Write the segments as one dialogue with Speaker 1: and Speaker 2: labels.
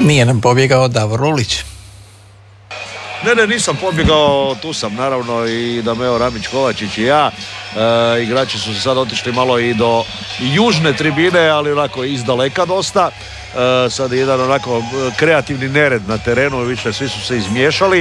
Speaker 1: Nije nam pobjegao Davor Lulić.
Speaker 2: Ne, nisam pobjegao, tu sam naravno i Dameo Ramić Kovačić i ja. Igrači su se sad otišli malo i do južne tribine, ali onako izdaleka dosta. Sad je jedan onako kreativni nered na terenu, više svi su se izmiješali.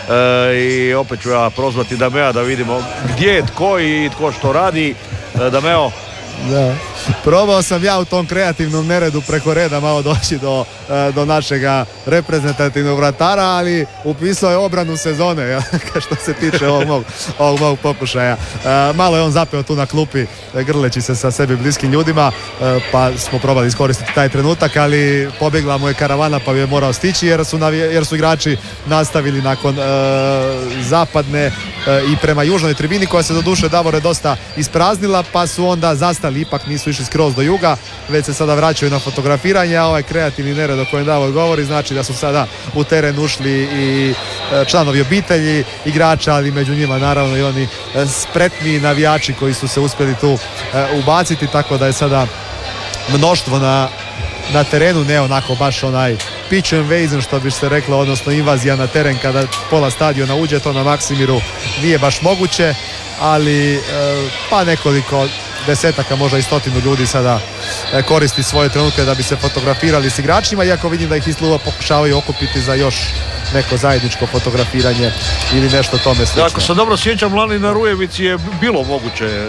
Speaker 2: I opet ću ja prozvati Damea da vidimo gdje je tko i tko što radi. Dameo.
Speaker 3: Da. Probao sam ja u tom kreativnom neredu preko reda malo doći do našega reprezentativnog vratara, ali upisao je obranu sezone što se tiče ovog mog pokušaja. Malo je on zapeo tu na klupi grleći se sa sebi bliskim ljudima, pa smo probali iskoristiti taj trenutak, ali pobjegla mu je karavana pa je morao stići jer su igrači nastavili nakon zapadne i prema južnoj tribini koja se doduše, Davore, dosta ispraznila, pa su onda zastali, ipak nisu išli skroz do juga, već se sada vraćaju na fotografiranje, a ovaj kreativni nered o kojem Davor govori znači da su sada u teren ušli i članovi obitelji igrača, ali među njima naravno i oni spretni navijači koji su se uspjeli tu ubaciti, tako da je sada mnoštvo na terenu, ne onako baš onaj pitch invasion što bi se reklo, odnosno invazija na teren kada pola stadiona uđe, to na Maksimiru nije baš moguće, ali pa nekoliko desetaka, možda i 100 ljudi sada koristi svoje trenutke da bi se fotografirali s igračima, iako vidim da ih iz kluba pokušavaju okupiti za još neko zajedničko fotografiranje ili nešto tome slično.
Speaker 2: Ako se dobro sjećam, lani na Rujevici je bilo moguće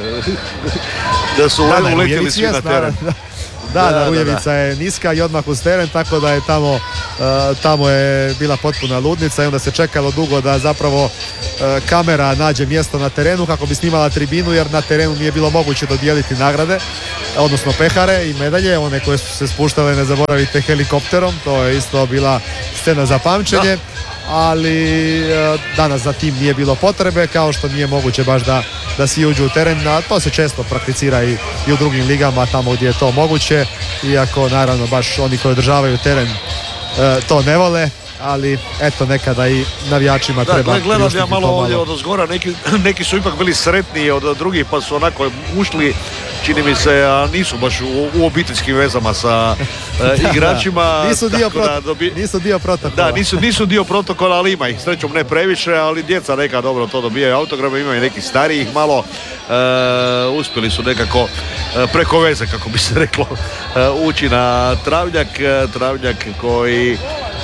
Speaker 2: da su uletili svi na teren.
Speaker 3: Da, Rujevica je niska i odmah uz teren, tako da je tamo je bila potpuna ludnica i onda se čekalo dugo da zapravo kamera nađe mjesto na terenu kako bi snimala tribinu, jer na terenu nije bilo moguće dodijeliti nagrade, odnosno pehare i medalje, one koje su se spuštale, ne zaboravite, helikopterom, to je isto bila scena za pamćenje. Ali danas za tim nije bilo potrebe, kao što nije moguće baš da svi uđu u teren, a to se često prakticira i u drugim ligama tamo gdje je to moguće, iako naravno baš oni koji održavaju teren to ne vole, ali eto nekada i navijačima treba priuštiti pomalo.
Speaker 2: Gledam ja malo ovdje od ozgora, neki su ipak bili sretniji od drugih pa su onako ušli, čini mi se, a nisu baš u obiteljskim vezama sa igračima.
Speaker 3: Nisu dio protokola.
Speaker 2: Da, nisu dio protokola, ali ima ih, srećom ne previše, ali djeca neka dobro to dobijaju autograme, ima i neki starijih malo, uspjeli su nekako preko veze, kako bi se reklo, ući na travnjak koji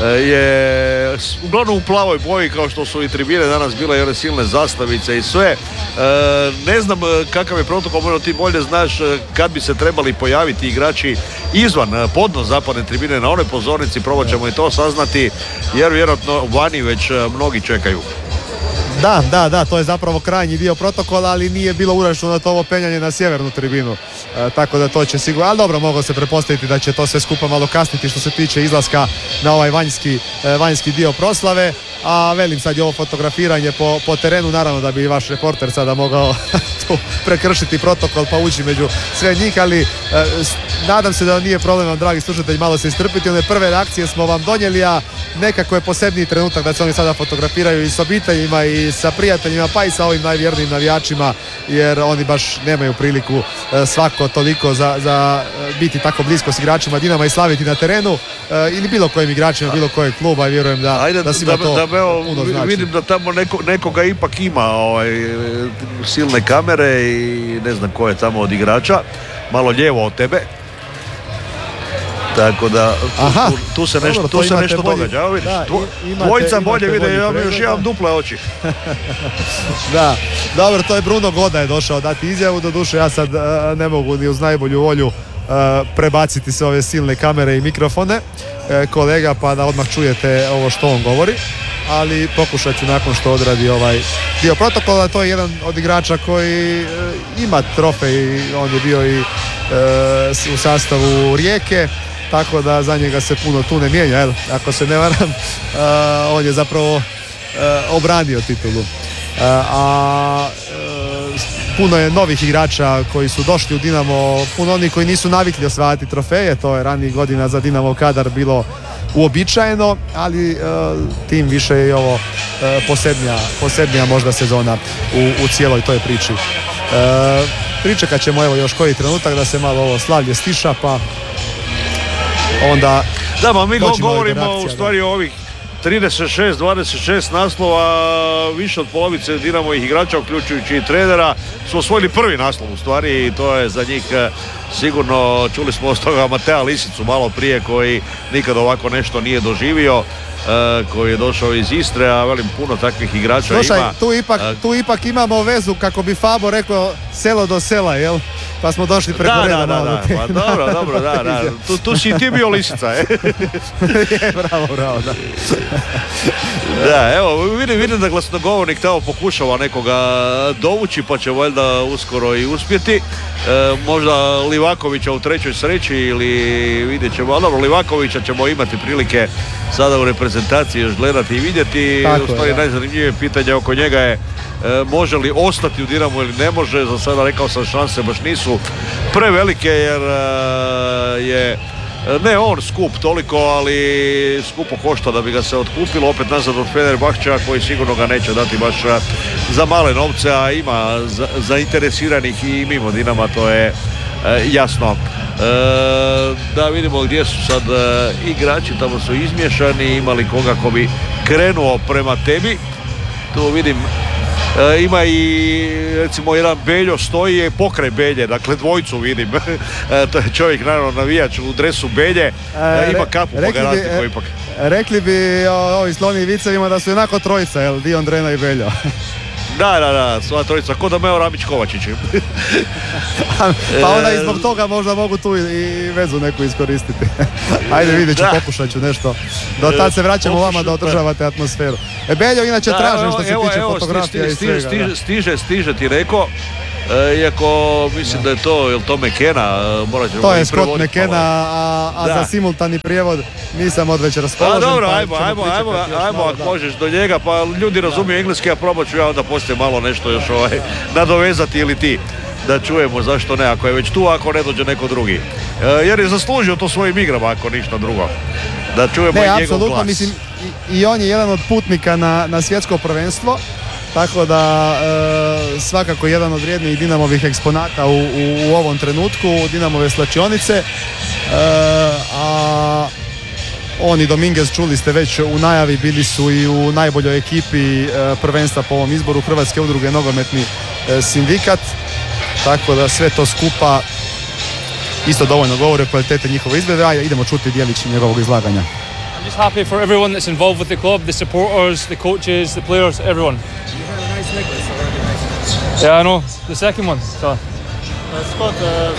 Speaker 2: je uglavnom u plavoj boji, kao što su i tribine danas bile i one silne zastavice i sve. Ne znam kakav je protokol, možda ti bolje znaš kad bi se trebali pojaviti igrači izvan podno zapadne tribine na onoj pozornici, probat ćemo i to saznati, jer vjerojatno vani već mnogi čekaju.
Speaker 3: Da, to je zapravo krajnji dio protokola, ali nije bilo uračunato ovo penjanje na sjevernu tribinu, tako da to će sigurno, ali dobro, moglo se pretpostaviti da će to sve skupa malo kasniti što se tiče izlaska na ovaj vanjski dio proslave, a velim, sad je ovo fotografiranje po terenu, naravno da bi vaš reporter sada mogao tu prekršiti protokol pa ući među sve njih, ali nadam se da nije problem vam, dragi slušatelji, malo se istrpiti, one prve reakcije smo vam donijeli, a nekako je posebniji trenutak da se oni sada fotografiraju i s obiteljima i sa prijateljima, pa i sa ovim najvjernijim navijačima, jer oni baš nemaju priliku svako toliko za biti tako blisko s igračima Dinama i slaviti na terenu ili bilo kojim igračima, bilo kojeg kluba, i vjerujem da svima to puno znači.
Speaker 2: Vidim da tamo nekoga ipak ima silne kamere i ne znam ko je tamo od igrača, malo lijevo od tebe. Tako da tu se nešto događa. Evo vidiš, dvojica bolje vide, ja još imam duple oči.
Speaker 3: Da, dobro, to je Bruno Goda je došao dati izjavu, doduše ja sad ne mogu ni uz najbolju volju prebaciti se ove silne kamere i mikrofone kolega, pa da odmah čujete ovo što on govori, ali pokušat ću nakon što odradi ovaj dio protokola. To je jedan od igrača koji ima trofej, on je bio i u sastavu Rijeke, tako da za njega se puno tu ne mijenja, ako se ne varam, on je zapravo obranio titulu. Puno je novih igrača koji su došli u Dinamo, puno onih koji nisu navikli osvajati trofeje, to je ranijih godina za Dinamo kadar bilo uobičajeno, ali tim više je ovo posebnija možda sezona u cijeloj toj priči. Pričekat ćemo evo još koji trenutak da se malo ovo slavlje stiša, pa onda
Speaker 2: Da, ma mi
Speaker 3: počinje
Speaker 2: govorimo
Speaker 3: reakcija,
Speaker 2: u stvari o ovih 36-26 naslova, više od polovice Dinamovih igrača, uključujući i trenera, su osvojili prvi naslov u stvari i to je za njih sigurno, čuli smo od toga Matea Lisicu malo prije koji nikad ovako nešto nije doživio, koji je došao iz Istre, a velim puno takvih igrača.
Speaker 3: Slušaj,
Speaker 2: ima.
Speaker 3: Tu ipak imamo vezu, kako bi Fabo rekao, selo do sela, jel? Pa smo došli preko reda.
Speaker 2: Da. Pa dobro, da. Tu si i ti bio Lisica, je.
Speaker 3: Bravo, da.
Speaker 2: Da, evo, vidim da glasnogovornik tamo pokušava nekoga dovući, pa će valjda uskoro i uspjeti. Možda Livakovića u trećoj sreći ili vidjet ćemo, ali dobro, Livakovića ćemo imati prilike sada u reprezentaciji još gledati i vidjeti.
Speaker 3: Tako
Speaker 2: u stvari najzanimljivije pitanje oko njega je može li ostati u Dinamu ili ne može. Za sada rekao sam šanse baš nisu prevelike jer je ne on skup toliko, ali skupo košta da bi ga se otkupilo opet nazad od Fenerbahča koji sigurno ga neće dati baš za male novce, a ima zainteresiranih i mimo Dinama, to je jasno. Da vidimo gdje su sad igrači, tamo su izmješani, imali koga ko bi krenuo prema tebi. Tu vidim ima i recimo jedan Beljo stoji i pokraj Belje, dakle dvojicu vidim. To je čovjek naravno navijač u dresu Belje, ima kapu pa ga razliku ipak.
Speaker 3: Rekli bi ovi sloni vicevima da su jednako trojica, jel? Dion, Drena i Beljo.
Speaker 2: Da, sva trojica, ko da Meo Ramić Kovačić.
Speaker 3: Pa onda i zbog toga možda mogu tu i vezu neku iskoristiti. Ajde, vidjet ću, pokušat ću nešto. Do tad se vraćamo vama da održavate atmosferu. Beljo inače tražen što se tiče fotografija i svega.
Speaker 2: Stiže ti rekao, iako mislim da je to McKenna, morat ćemo
Speaker 3: to je Scott McKenna, a za simultani prijevod nisam odveć raspoložen.
Speaker 2: Dobro, ajmo ako možeš do njega, pa ljudi razumiju engleski, a probat ću ja onda poslije malo nešto još nadovezati ili ti, da čujemo zašto ne, ako je već tu, ako ne dođe neko drugi. Jer je zaslužio to svojim igrama, ako ništa drugo. Da čujemo i njegov glas.
Speaker 3: Mislim, i on je jedan od putnika na svjetsko prvenstvo. Tako da svakako jedan od vrijednijih Dinamovih eksponata u ovom trenutku, Dinamove slačionice. A on i Dominguez, čuli ste već u najavi, bili su i u najboljoj ekipi prvenstva po ovom izboru Hrvatske udruge nogometni sindikat. Tako da sve to skupa isto dovoljno govori o kvalitete njihove izvedbe. Ajde, idemo čuti dijelić njegovog izlaganja.
Speaker 4: I'm just happy for everyone that's involved with the club, the supporters, the coaches, the players, everyone.
Speaker 5: You have a nice necklace already.
Speaker 4: Yeah, I know. The second one. So.
Speaker 5: Scott,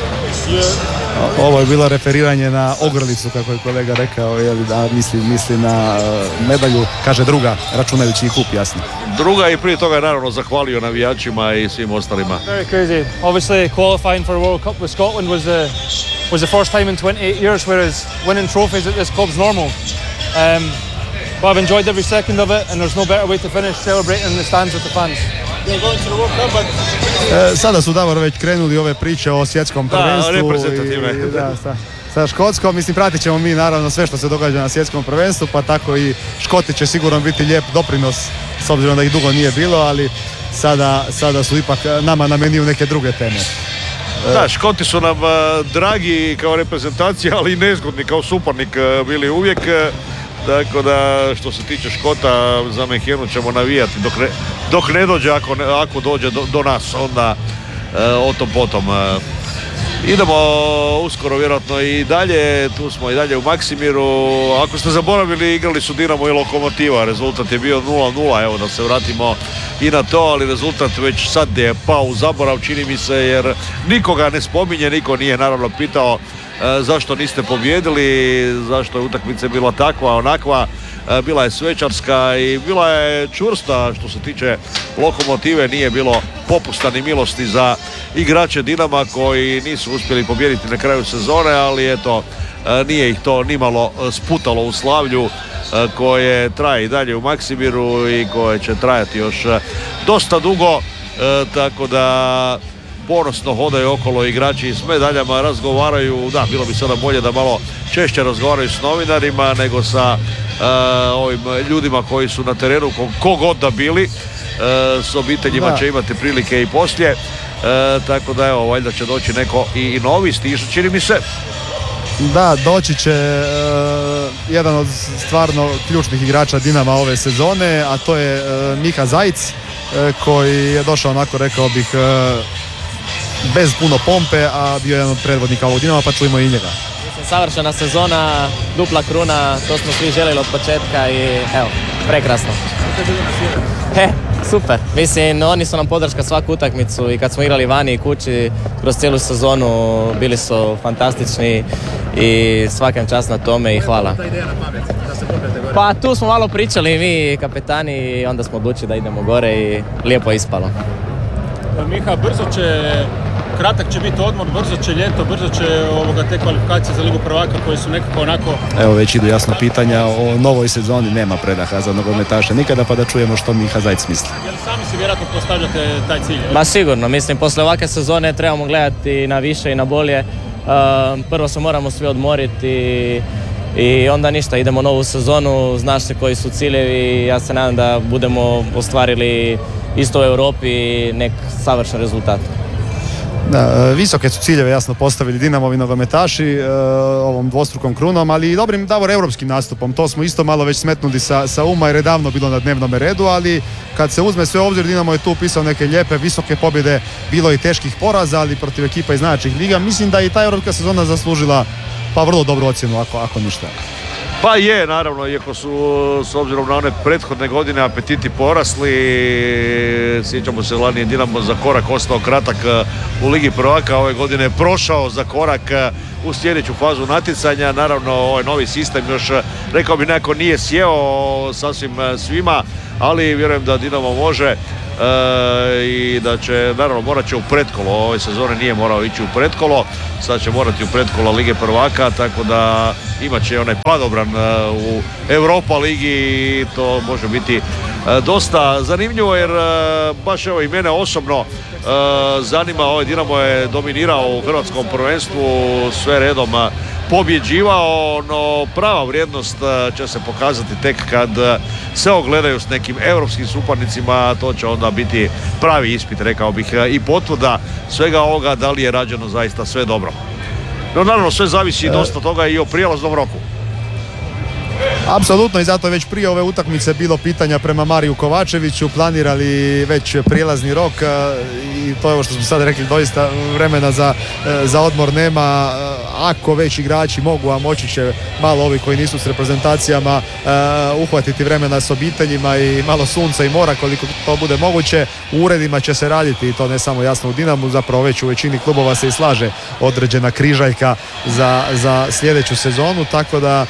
Speaker 3: Ovo je bilo referiranje na ogrlicu, kako je kolega rekao, da misli na medalju, kaže druga, računajući i kup, jasno.
Speaker 2: Druga i prije toga naravno zahvalio navijačima i svim ostalima.
Speaker 4: Very crazy. Obviously qualifying for a World Cup with Scotland was the first time in 28 years, whereas winning trophies at this club's normal. But I've enjoyed every second of it, and there's no better way to finish celebrating in the stands with the fans.
Speaker 5: you're going to the World Cup, but
Speaker 3: Sada su Davor već krenuli ove priče o svjetskom prvenstvu.
Speaker 2: reprezentativne.
Speaker 3: Sa Škotskom, mislim, pratit ćemo mi naravno sve što se događa na svjetskom prvenstvu, pa tako i Škoti će sigurno biti lijep doprinos, s obzirom da ih dugo nije bilo, ali sada su ipak nama na meniju neke druge teme.
Speaker 2: Da, Škoti su nam dragi kao reprezentacija, ali i nezgodni kao suparnik bili uvijek. Tako da, što se tiče Škota, za Mehenu ćemo navijati dok ne dođe, ako dođe do nas, onda o tom potom. Idemo uskoro vjerojatno i dalje, tu smo i dalje u Maksimiru. Ako ste zaboravili, igrali su Dinamo i Lokomotiva, rezultat je bio 0-0, evo da se vratimo i na to, ali rezultat već sad je pao u zaborav, čini mi se, jer nikoga ne spominje, niko nije naravno pitao zašto niste pobjedili, zašto je utakmica bila takva, onakva. Bila je svečarska i bila je čvrsta što se tiče Lokomotive, nije bilo popusta ni milosti za igrače Dinama koji nisu uspjeli pobijediti na kraju sezone, ali eto, nije ih to nimalo sputalo u slavlju koje traje i dalje u Maksimiru i koje će trajati još dosta dugo, tako da ponosno hodaju okolo igrači i s medaljama, razgovaraju, da, bilo bi sada bolje da malo češće razgovaraju s novinarima nego sa ovim ljudima koji su na terenu, kogod da bili, s obiteljima će imati prilike i poslije, tako da evo, valjda će doći neko i novi, stižu, čini mi se.
Speaker 3: Da, doći će jedan od stvarno ključnih igrača Dinama ove sezone, a to je Miha Zajic, koji je došao onako, rekao bih, bez puno pompe, a bio je jedan od predvodnika ovog Dinama, pa čujemo i njega.
Speaker 6: Savršena sezona, dupla kruna, to smo svi željeli od početka i evo, prekrasno. Super, mislim, oni su nam podrška svaku utakmicu i kad smo igrali vani i kući kroz cijelu sezonu bili su fantastični i svakem čast na tome i hvala. Pa tu smo malo pričali mi kapetani i onda smo odlučili da idemo gore i lijepo je ispalo.
Speaker 5: Miha, kratak će biti odmor, brzo će ljeto, brzo će te kvalifikacije za Ligu prvaka koje su nekako onako...
Speaker 3: Evo već idu jasno pitanja o novoj sezoni, nema predaha za nogometaše nikada, pa da čujemo što Miha Zajc misli.
Speaker 5: Jel sami si vjerojatno postavljate taj cilj?
Speaker 6: Ma sigurno, mislim, posle ovakve sezone trebamo gledati na više i na bolje. Prvo se moramo svi odmoriti i onda ništa, idemo novu sezonu, znaš se koji su ciljevi, ja se nadam da budemo ostvarili isto u Europi nek savršen rezultat.
Speaker 3: Da, visoke su ciljeve jasno postavili Dinamovi nogometaši ovom dvostrukom krunom, ali i dobrim europskim nastupom. To smo isto malo već smetnuli sa uma jer je davno bilo na dnevnom redu, ali kad se uzme sve u obzir, Dinamo je tu upisao neke lijepe, visoke pobjede, bilo i teških poraza, ali protiv ekipa iz najjačih liga. Mislim da je i ta europska sezona zaslužila pa vrlo dobru ocjenu, ako ništa.
Speaker 2: Pa je, naravno, iako su s obzirom na one prethodne godine apetiti porasli, sjećamo se lani je Dinamo za korak ostao kratak u Ligi prvaka, ove godine je prošao za korak u sljedeću fazu natjecanja. Naravno, ovaj novi sistem još, rekao bi, nekako nije sjeo sasvim svima, ali vjerujem da Dinamo može i da će, naravno, morat će u pretkolo, ove sezone nije morao ići u pretkolo, sad će morati u pretkolo Lige prvaka, tako da imat će onaj padobran u Europa ligi i to može biti dosta zanimljivo, jer baš evo i mene osobno zanima, ovaj Dinamo je dominirao u hrvatskom prvenstvu, sve redom pobjeđivao, no prava vrijednost će se pokazati tek kad se ogledaju s nekim europskim suparnicima, to će onda biti pravi ispit, rekao bih, i potvrda svega ovoga da li je rađeno zaista sve dobro. No naravno sve zavisi dosta toga i o prijelaznom roku.
Speaker 3: Apsolutno, i zato je već prije ove utakmice bilo pitanja prema Mariju Kovačeviću, planirali već prijelazni rok i to je ovo što smo sad rekli, doista vremena za odmor nema. Ako već igrači mogu, a moći će malo ovi koji nisu s reprezentacijama uhvatiti vremena s obiteljima i malo sunca i mora koliko to bude moguće, u uredima će se raditi i to ne samo jasno u Dinamu, zapravo već u većini klubova se i slaže određena križaljka za sljedeću sezonu, tako da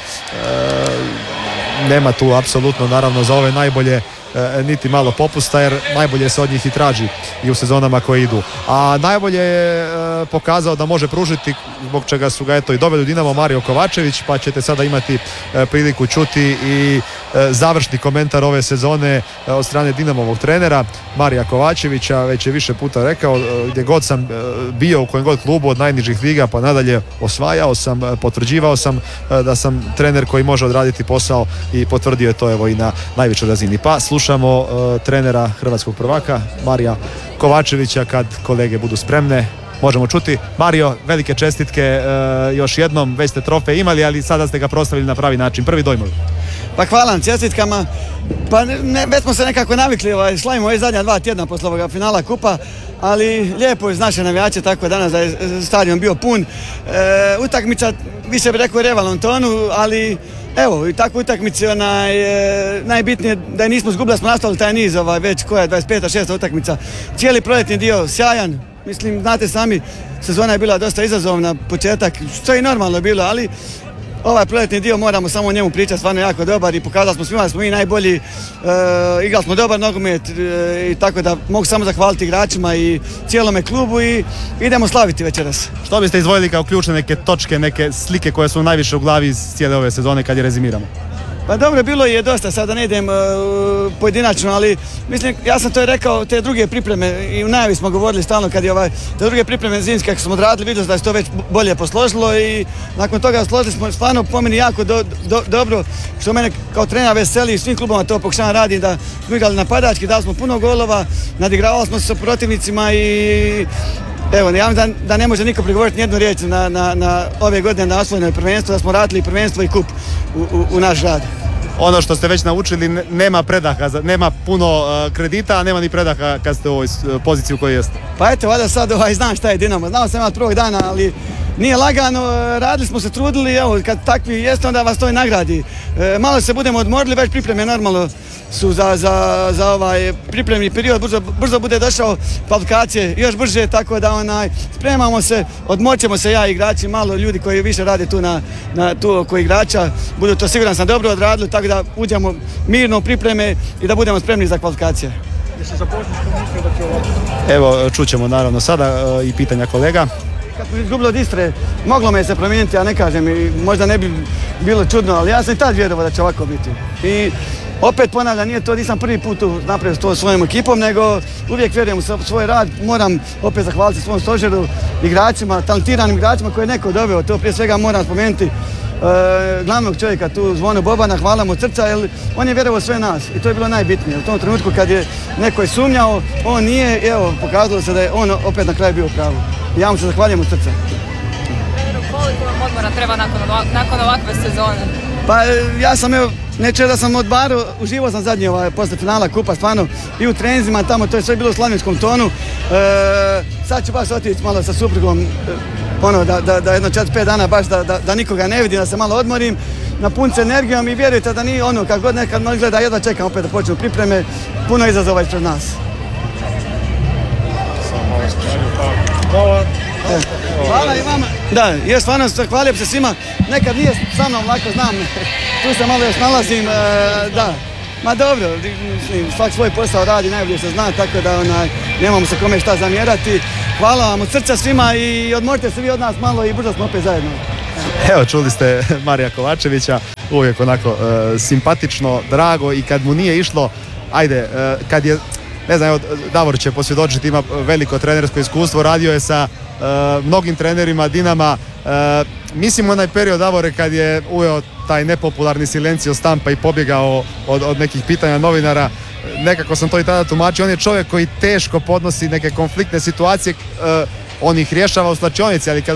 Speaker 3: nema tu apsolutno, naravno, za ove najbolje niti malo popusta, jer najbolje se od njih i traži i u sezonama koje idu. A najbolje je pokazao da može pružiti, zbog čega su ga eto i doveli u Dinamo, Mario Kovačević, pa ćete sada imati priliku čuti i završni komentar ove sezone od strane Dinamovog trenera Marija Kovačevića. Već je više puta rekao, gdje god sam bio, u kojem god klubu od najnižih liga pa nadalje, osvajao sam, potvrđivao sam da sam trener koji može odraditi posao i potvrdio je to evo i na najvećoj razini. Pa slušamo trenera hrvatskog prvaka Marija Kovačevića kad kolege budu spremne. Možemo čuti. Mario, velike čestitke još jednom, već ste trofej imali, ali sada ste ga proslavili na pravi način. Prvi dojmovi.
Speaker 7: Pa hvala vam čestitkama. Pa već smo se nekako navikli, slavimo ove zadnja 2 tjedna posle ovoga finala kupa, ali lijepo je naše navijače, tako danas da je stadion bio pun. Utakmica, više bih rekao, u rivalnom tonu, ali evo, i tako utakmici najbitnije da je nismo izgubili, da smo nastavili taj niz, već koja je 25. 6. utakmica. Cijeli proljetni dio sjajan, mislim, znate sami, sezona je bila dosta izazovna, početak, što je i normalno bilo, ali ovaj proljetni dio moramo samo o njemu pričati, stvarno jako dobar i pokazali smo svima da smo mi najbolji, igrali smo dobar nogomet i tako da mogu samo zahvaliti igračima i cijelome klubu i idemo slaviti večeras.
Speaker 3: Što biste izdvojili kao ključne neke točke, neke slike koje su najviše u glavi iz cijele ove sezone kad je rezimiramo?
Speaker 7: Pa dobro, bilo je dosta, sada ne idem pojedinačno, ali mislim, ja sam to rekao, te druge pripreme, i u najavi smo govorili stalno kad je te druge pripreme zimske kako smo odradili, vidio da se to već bolje posložilo i nakon toga složili smo stvarno po meni jako dobro, što mene kao trener veseli, svim klubama to pokušavam radim, da smo igrali napadački, dali smo puno golova, nadigravali smo se sa protivnicima i Evo, ja mislim da ne može niko prigovoriti nijednu riječ na ove godine na osvojenoj prvenstvu, da smo vratili prvenstvo i kup u naš grad.
Speaker 3: Ono što ste već naučili, nema predaha, nema puno kredita, a nema ni predaha kad ste u ovoj poziciji u kojoj jeste.
Speaker 7: Pa eto, valjda sad znam šta je Dinamo. Znao sam ja od prvog dana, ali nije lagano, radili smo se, trudili, evo, kad takvi jeste, onda vas to i nagradi. Malo se budemo odmorili, već pripreme normalno su za ovaj pripremni period, brzo bude došao kvalifikacije, još brže, tako da spremamo se, odmoćemo se ja i igrači, malo ljudi koji više rade tu oko igrača, budu to siguran sam dobro odradili, tako da uđemo mirno u pripreme i da budemo spremni za kvalifikacije.
Speaker 3: Evo, čućemo naravno sada i pitanja kolega.
Speaker 7: Kad smo izgubili od Istre, moglo me se promijeniti, ja ne kažem, i možda ne bi bilo čudno, ali ja sam i tad vjerovao da će ovako biti. I opet ponavljam, nisam prvi put napravio to svojom ekipom, nego uvijek vjerujem u svoj rad. Moram opet zahvaliti svom stožeru, igračima, talentiranim igračima koje je neko doveo. To prije svega moram spomenuti glavnog čovjeka tu, Zvonu Bobana, hvala mu od srca, jer on je vjerovao sve nas i to je bilo najbitnije. U tom trenutku kad je neko je sumnjao, on nije, evo, pokazalo se da je on opet na kraju bio u pravu. Ja mu se zahvaljujem od srca.
Speaker 8: Koliko vam odmora treba nakon ovakve sezone?
Speaker 7: Pa ja sam, evo, neće da sam odbarao, uživao sam zadnji posle finala kupa, stvarno i u treninzima tamo, to je sve bilo u slavninskom tonu. Sad ću baš otići malo sa suprugom, da jedno 4-5 dana baš da nikoga ne vidim, da se malo odmorim, napun se energijom i vjerujte da nije ono, kad god nekad malo gleda, jedva čekam opet da počnu pripreme, puno izazova ispred nas. Hvala i vama. Da, ja stvarno zahvaljujem se svima. Nekad nije sa mnom lako, znam, tu se malo još nalazim, da. Ma dobro, svak svoj posao radi, najbolje se zna, tako da nemamo se kome šta zamjerati. Hvala vam od srca svima i odmorite se vi od nas malo i brzo smo opet zajedno.
Speaker 3: Evo, čuli ste Marija Kovačevića, uvijek onako simpatično, drago i kad mu nije išlo, ajde, kad je, ne znam, evo, Davor će posvjedočiti, ima veliko trenersko iskustvo, radio je sa mnogim trenerima Dinama. Mislim onaj period, Davore, kad je uveo taj nepopularni silencio Stampa i pobjegao od nekih pitanja novinara, nekako sam to i tada tumačio, on je čovjek koji teško podnosi neke konfliktne situacije, on ih rješava u slačionici, ali kad